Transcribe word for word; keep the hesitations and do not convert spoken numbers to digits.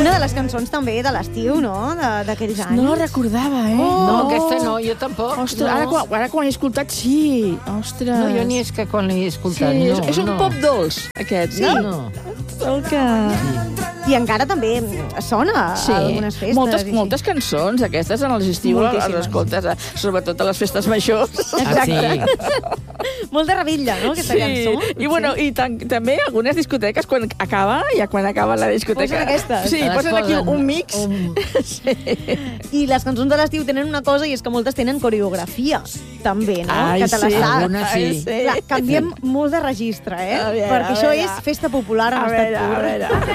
Una de les cançons també de l'estiu, no? D'aquells anys. No la recordava, eh? Oh. No, aquesta no, jo tampoc. Ostres, no. ara, quan, ara quan l'he escoltat, sí. Ostres. No, jo ni és que quan l'he escoltat, sí, no. És, és un no. pop dolç, aquest, Sí. no? No. El que... I encara també sona Sí. a algunes festes. Moltes, i sí. moltes cançons, aquestes, en l'estiu, les Moltíssimes. escoltes, eh, sobretot a les festes majors. Ah, sí. Molt de rebilla, no, aquesta Sí, cançó? i, bueno, i tan, també algunes discoteques, quan acaba, ja quan acaba la discoteca... Posen aquestes. Sí, Les posen aquí posen un mix. un- Sí. I les cançons de l'estiu tenen una cosa, i és que moltes tenen coreografia, també, no? Ai, que te la sí. saps. Algunes sí. Ai, sí. Clar, canviem molt de registre, eh? A veure, Perquè a això veure. és festa popular en A estat veure, a pur. veure.